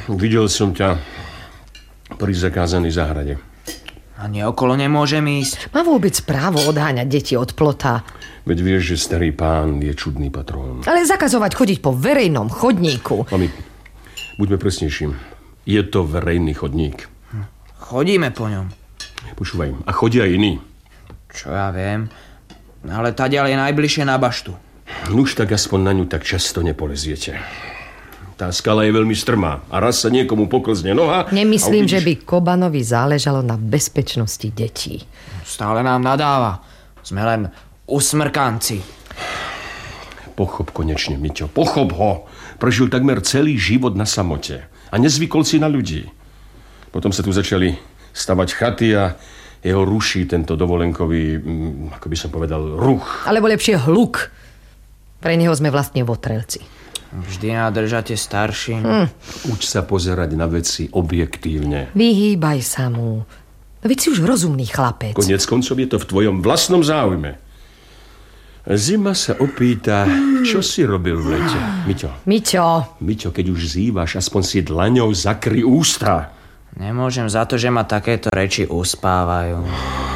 Videl som ťa pri zakázanej záhrade. Ani okolo nemôžem ísť. Má vôbec právo odháňať deti od plota? Veď vieš, že starý pán je čudný patrón. Ale zakazovať chodiť po verejnom chodníku. Mami, buďme presnejší. Je to verejný chodník. Chodíme po ňom. Počúvaj, a chodia iní. Čo ja viem, ale tadiaľ je najbližšie na baštu. Nuž tak aspoň na ňu tak často nepoleziete. Tá skala je veľmi strmá a raz sa niekomu poklzne noha. Nemyslím, že by Kobanovi záležalo na bezpečnosti detí. Stále nám nadáva. Sme len usmrkanci. Pochop konečne, Miťo, pochop ho. Prežil takmer celý život na samote a nezvykol si na ľudí. Potom sa tu začali stavať chaty a jeho ruší tento dovolenkový, ako by som povedal, ruch. Alebo lepšie hluk. Pre neho sme vlastne votrelci. Vždy nádržate starší. Uč sa pozerať na veci objektívne. Vyhýbaj sa mu. Veď si už rozumný chlapec. Koniec koncov je to v tvojom vlastnom záujme. Zima sa opýta, čo si robil v lete. Miťo, keď už zývaš, aspoň si dlaňou zakry ústa. Nemôžem za to, že ma takéto reči uspávajú.